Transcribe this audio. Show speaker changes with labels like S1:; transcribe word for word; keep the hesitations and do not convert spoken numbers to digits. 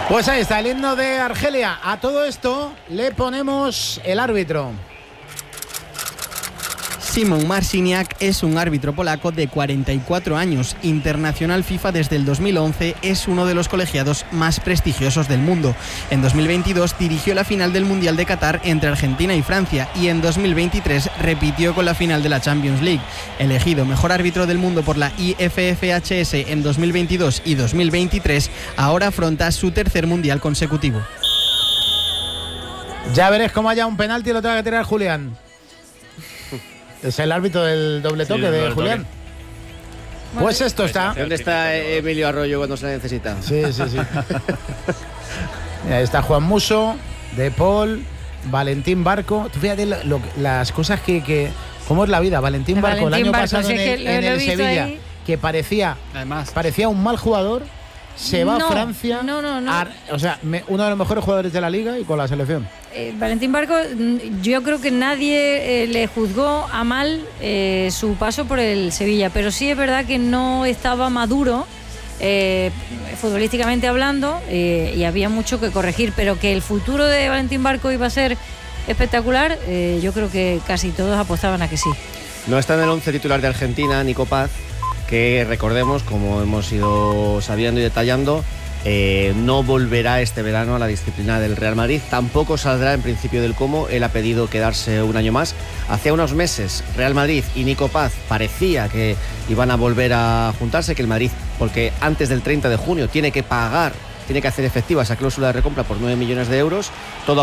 S1: Pues ahí está el himno de Argelia. A todo esto le ponemos el árbitro.
S2: Szymon Marciniak es un árbitro polaco de cuarenta y cuatro años, internacional FIFA desde el dos mil once, es uno de los colegiados más prestigiosos del mundo. En dos mil veintidós dirigió la final del Mundial de Qatar entre Argentina y Francia y en dos mil veintitrés repitió con la final de la Champions League. Elegido mejor árbitro del mundo por la I F F H S en dos mil veintidós y dos mil veintitrés, ahora afronta su tercer Mundial consecutivo.
S1: Ya veréis cómo haya un penalti y lo tenga que tirar Julián. Es el árbitro del doble toque sí, de doble Julián. Toque. Pues esto está.
S3: ¿Dónde está Emilio Arroyo cuando se le necesita?
S1: Sí, sí, sí. Ahí está Juan Musso, De Paul, Valentín Barco. Tú fíjate lo, lo, las cosas que, que. ¿Cómo es la vida? Valentín Barco, Valentín el año Barco, pasado en el, en el Sevilla, ahí. que parecía, Además. parecía un mal jugador. Se va
S4: no,
S1: a Francia,
S4: no, no, no.
S1: A, o sea, me, uno de los mejores jugadores de la liga y con la selección.
S4: Eh, Valentín Barco, yo creo que nadie eh, le juzgó a mal eh, su paso por el Sevilla, pero sí es verdad que no estaba maduro eh, futbolísticamente hablando eh, y había mucho que corregir, pero que el futuro de Valentín Barco iba a ser espectacular, eh, yo creo que casi todos apostaban a que sí.
S3: No está en el once titular de Argentina, Nico Paz, que recordemos, como hemos ido sabiendo y detallando, eh, no volverá este verano a la disciplina del Real Madrid, tampoco saldrá en principio del Como, él ha pedido quedarse un año más. Hace unos meses Real Madrid y Nico Paz parecía que iban a volver a juntarse, que el Madrid, porque antes del treinta de junio tiene que pagar, tiene que hacer efectiva esa cláusula de recompra por nueve millones de euros, todo